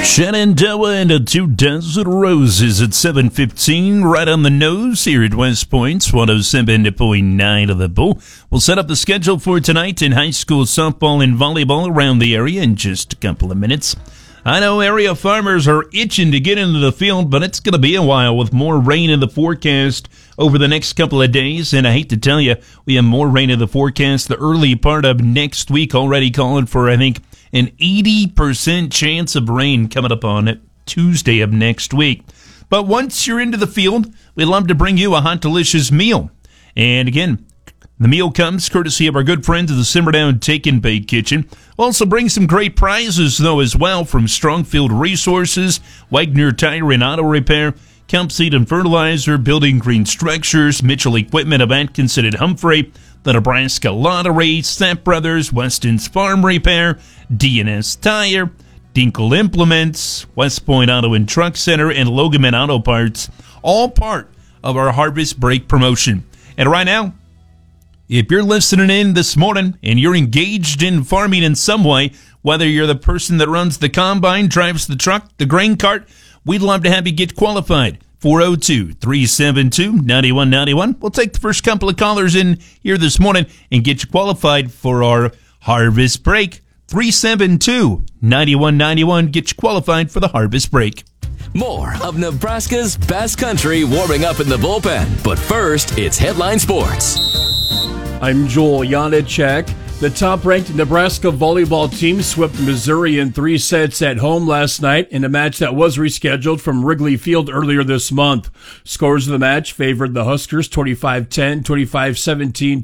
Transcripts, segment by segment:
Shenandoah and a 2 Dozen Roses at 7:15, right on the nose here at West Point's 107.9 of the Bull. We'll set up the schedule for tonight in high school softball and volleyball around the area in just a couple of minutes. I know area farmers are itching to get into the field, but it's going to be a while with more rain in the forecast over the next couple of days. And I hate to tell you, we have more rain in the forecast the early part of next week, already calling for, I think, an 80% chance of rain coming up on Tuesday of next week. But once you're into the field, we'd love to bring you a hot, delicious meal. And again, the meal comes courtesy of our good friends at the Simmerdown Take and Bake Kitchen. We'll also bring some great prizes, though, as well, from Strongfield Resources, Wagner Tire and Auto Repair, Kelp Seed and Fertilizer, Building Green Structures, Mitchell Equipment of Atkinson and Humphrey, the Nebraska Lottery, Step Brothers, Weston's Farm Repair, DNS Tire, Dinkle Implements, West Point Auto and Truck Center, and Logaman Auto Parts, all part of our Harvest Break promotion. And right now, if you're listening in this morning and you're engaged in farming in some way, whether you're the person that runs the combine, drives the truck, the grain cart, we'd love to have you get qualified. 402-372-9191. We'll take the first couple of callers in here this morning and get you qualified for our Harvest Break. 372-9191. Get you qualified for the Harvest Break. More of Nebraska's best country warming up in the bullpen. But first, it's Headline Sports. I'm Joel Janacek. The top-ranked Nebraska volleyball team swept Missouri in 3 sets at home last night in a match that was rescheduled from Wrigley Field earlier this month. Scores of the match favored the Huskers 25-10, 25-17,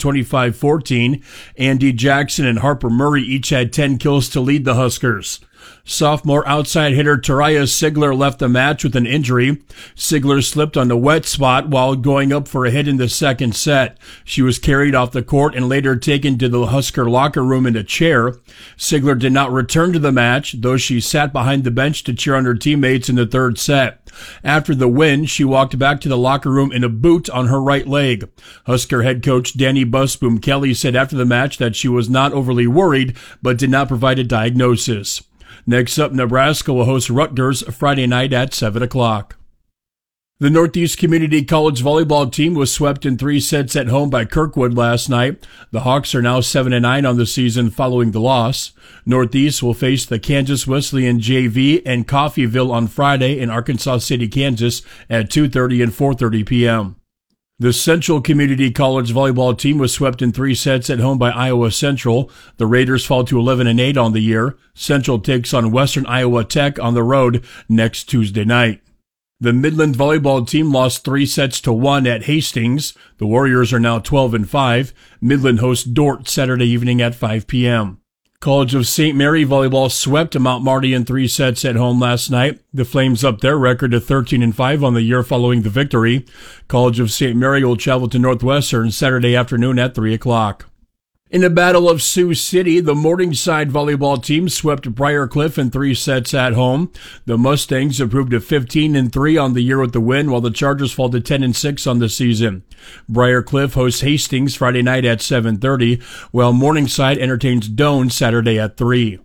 25-14. Andy Jackson and Harper Murray each had 10 kills to lead the Huskers. Sophomore outside hitter Taraya Sigler left the match with an injury. Sigler slipped on the wet spot while going up for a hit in the second set. She was carried off the court and later taken to the Husker locker room in a chair. Sigler did not return to the match, though she sat behind the bench to cheer on her teammates in the third set. After the win, she walked back to the locker room in a boot on her right leg. Husker head coach Danny Busboom Kelly said after the match that she was not overly worried, but did not provide a diagnosis. Next up, Nebraska will host Rutgers Friday night at 7 o'clock. The Northeast Community College volleyball team was swept in 3 sets at home by Kirkwood last night. The Hawks are now 7-9 on the season following the loss. Northeast will face the Kansas Wesleyan JV and Coffeyville on Friday in Arkansas City, Kansas at 2:30 and 4:30 p.m. The Central Community College volleyball team was swept in 3 sets at home by Iowa Central. The Raiders fall to 11-8 on the year. Central takes on Western Iowa Tech on the road next Tuesday night. The Midland volleyball team lost 3 sets to 1 at Hastings. The Warriors are now 12-5. Midland hosts Dordt Saturday evening at 5 p.m. College of St. Mary volleyball swept Mount Marty in 3 sets at home last night. The Flames upped their record to 13-5 on the year following the victory. College of St. Mary will travel to Northwestern Saturday afternoon at 3 o'clock. In the Battle of Sioux City, the Morningside volleyball team swept Briar Cliff in 3 sets at home. The Mustangs improved to 15-3 on the year with the win, while the Chargers fall to 10-6 on the season. Briar Cliff hosts Hastings Friday night at 7:30, while Morningside entertains Doane Saturday at 3.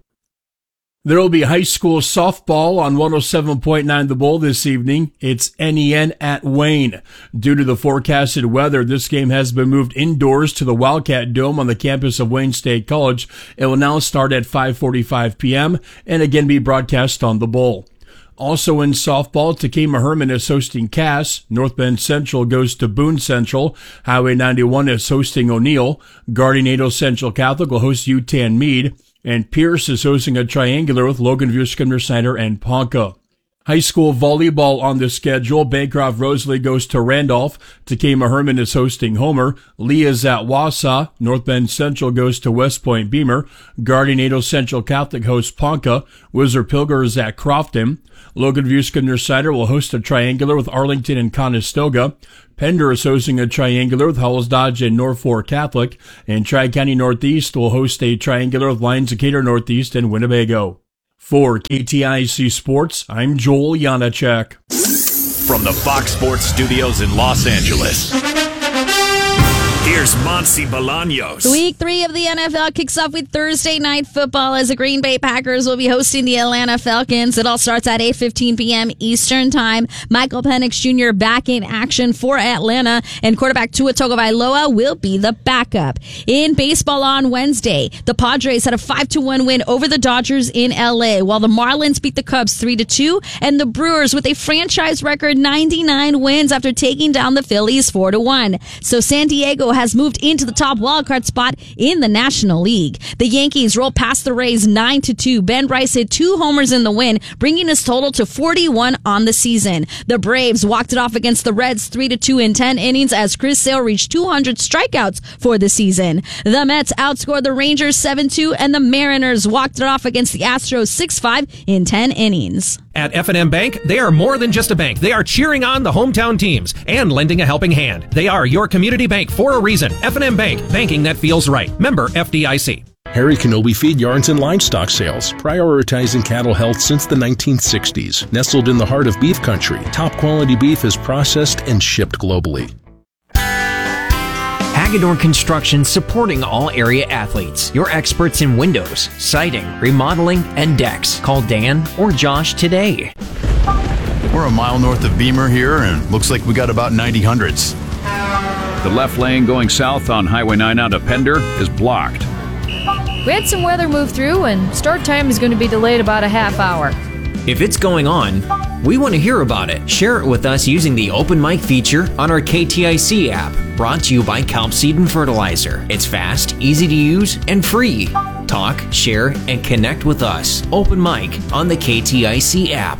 There will be high school softball on 107.9 The Bull this evening. It's NEN at Wayne. Due to the forecasted weather, this game has been moved indoors to the Wildcat Dome on the campus of Wayne State College. It will now start at 5:45 p.m. and again be broadcast on The Bull. Also in softball, Takema Herman is hosting Cass. North Bend Central goes to Boone Central. Highway 91 is hosting O'Neill. Gardena Central Catholic will host UTAN Meade. And Pierce is hosting a triangular with Loganview, Scribner-Snyder, and Ponca. High school volleyball on the schedule. Bancroft Rosalie goes to Randolph. Takema Herman is hosting Homer. Lee is at Wausau. North Bend Central goes to West Point Beamer. Gardena Central Catholic hosts Ponca. Whizzer Pilger is at Crofton. Loganview Scribner-Snyder will host a triangular with Arlington and Conestoga. Pender is hosting a triangular with Howells Dodge and Norfolk Catholic. And Tri-County Northeast will host a triangular with Lions Decatur Northeast and Winnebago. For KTIC Sports, I'm Joel Janacek. From the Fox Sports Studios in Los Angeles, Here's Monty Bolaños. Week 3 of the NFL kicks off with Thursday Night Football as the Green Bay Packers will be hosting the Atlanta Falcons. It all starts at 8:15 p.m. Eastern Time. Michael Penix Jr. back in action for Atlanta, and quarterback Tua Tagovailoa will be the backup. In baseball on Wednesday, the Padres had a 5-1 win over the Dodgers in L.A., while the Marlins beat the Cubs 3-2, and the Brewers with a franchise record 99 wins after taking down the Phillies 4-1. So San Diego has moved into the top wildcard spot in the National League. The Yankees rolled past the Rays 9-2. Ben Bryce hit 2 homers in the win, bringing his total to 41 on the season. The Braves walked it off against the Reds 3-2 in 10 innings as Chris Sale reached 200 strikeouts for the season. The Mets outscored the Rangers 7-2, and the Mariners walked it off against the Astros 6-5 in 10 innings. At F&M Bank, they are more than just a bank. They are cheering on the hometown teams and lending a helping hand. They are your community bank for a reason. F&M Bank, banking that feels right. Member FDIC. Harry Kenobi Feed Yarns and Livestock Sales, prioritizing cattle health since the 1960s. Nestled in the heart of beef country, top quality beef is processed and shipped globally. Hagedorn Construction, supporting all area athletes. Your experts in windows, siding, remodeling, and decks. Call Dan or Josh today. We're a mile north of Beamer here, and looks like we got about 90 hundredths. The left lane going south on Highway 9 out of Pender is blocked. We had some weather move through, and start time is going to be delayed about a half hour. If it's going on, we want to hear about it. Share it with us using the Open Mic feature on our KTIC app. Brought to you by Kelp Seed and Fertilizer. It's fast, easy to use, and free. Talk, share, and connect with us. Open Mic on the KTIC app.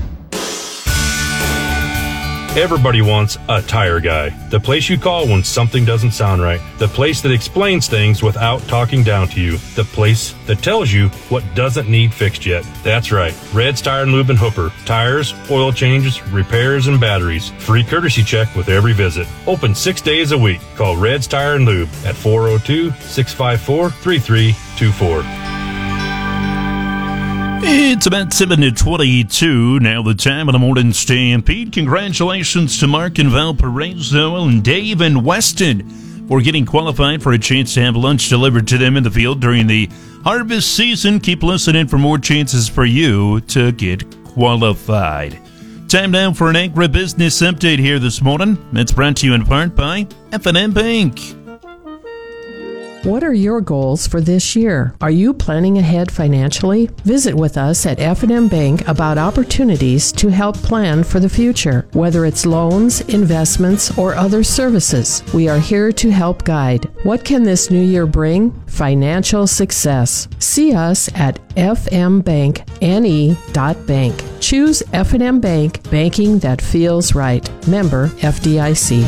Everybody wants a tire guy. The place you call when something doesn't sound right. The place that explains things without talking down to you. The place that tells you what doesn't need fixed yet. That's right. Red's Tire and Lube in Hooper. Tires, oil changes, repairs, and batteries. Free courtesy check with every visit. Open 6 days a week. Call Red's Tire and Lube at 402-654-3324. It's about 7:22 now, the time of the morning stampede. Congratulations to Mark and Valparaiso and Dave and Weston for getting qualified for a chance to have lunch delivered to them in the field during the harvest season. Keep listening for more chances for you to get qualified. Time now for an agribusiness update here this morning. It's brought to you in part by F&M Bank. What are your goals for this year? Are you planning ahead financially? Visit with us at F&M Bank about opportunities to help plan for the future. Whether it's loans, investments, or other services, we are here to help guide. What can this new year bring? Financial success. See us at fmbankne.bank. Choose F&M Bank, banking that feels right. Member FDIC.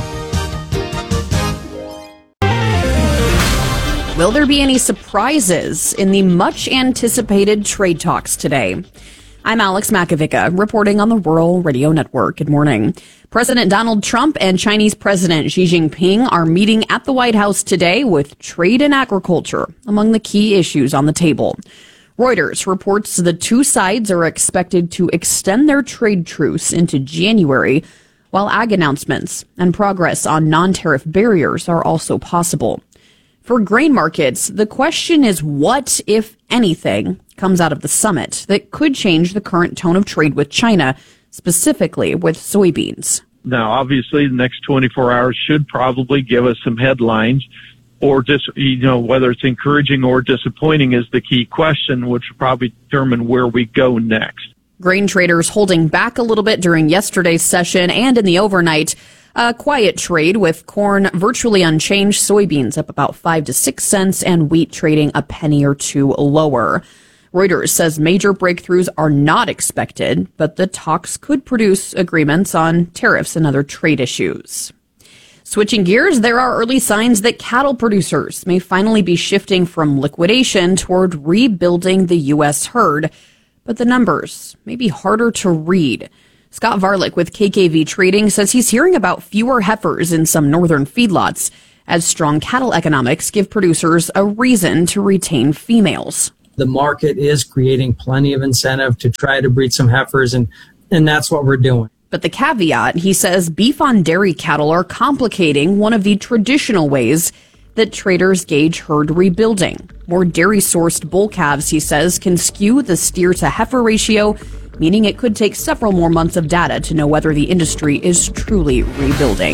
Will there be any surprises in the much-anticipated trade talks today? I'm Alex Makovica, reporting on the Rural Radio Network. Good morning. President Donald Trump and Chinese President Xi Jinping are meeting at the White House today with trade and agriculture among the key issues on the table. Reuters reports the two sides are expected to extend their trade truce into January, while ag announcements and progress on non-tariff barriers are also possible. For grain markets, the question is what, if anything, comes out of the summit that could change the current tone of trade with China, specifically with soybeans. Now, obviously, the next 24 hours should probably give us some headlines, or just, whether it's encouraging or disappointing is the key question, which will probably determine where we go next. Grain traders holding back a little bit during yesterday's session and in the overnight. A quiet trade with corn virtually unchanged, soybeans up about 5 to 6 cents, and wheat trading a penny or two lower. Reuters says major breakthroughs are not expected, but the talks could produce agreements on tariffs and other trade issues. Switching gears, there are early signs that cattle producers may finally be shifting from liquidation toward rebuilding the U.S. herd, but the numbers may be harder to read. Scott Varlick with KKV Trading says he's hearing about fewer heifers in some northern feedlots as strong cattle economics give producers a reason to retain females. The market is creating plenty of incentive to try to breed some heifers, and that's what we're doing. But the caveat, he says beef on dairy cattle are complicating one of the traditional ways that traders gauge herd rebuilding. More dairy-sourced bull calves, he says, can skew the steer-to-heifer ratio, meaning it could take several more months of data to know whether the industry is truly rebuilding.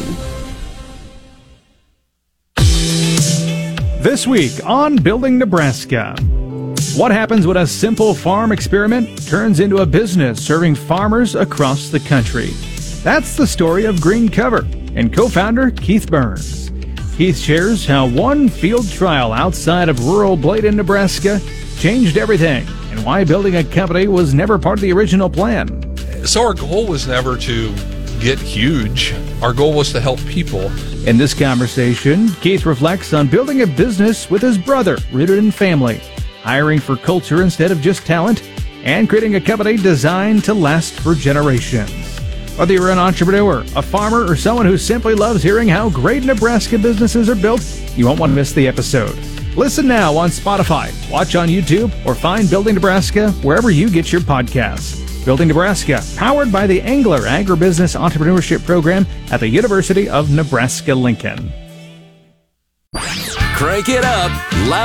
This week on Building Nebraska, what happens when a simple farm experiment turns into a business serving farmers across the country? That's the story of Green Cover and co-founder Keith Burns. Keith shares how one field trial outside of rural Bladen, Nebraska changed everything and why building a company was never part of the original plan. So our goal was never to get huge. Our goal was to help people. In this conversation, Keith reflects on building a business with his brother, rooted in family, hiring for culture instead of just talent, and creating a company designed to last for generations. Whether you're an entrepreneur, a farmer, or someone who simply loves hearing how great Nebraska businesses are built, you won't want to miss the episode. Listen now on Spotify, watch on YouTube, or find Building Nebraska wherever you get your podcasts. Building Nebraska, powered by the Angler Agribusiness Entrepreneurship Program at the University of Nebraska-Lincoln. Crank it up loud.